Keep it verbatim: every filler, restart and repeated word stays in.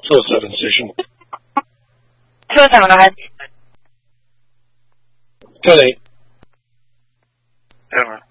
two oh seven station. two oh seven, go ahead. ten eight. Denver.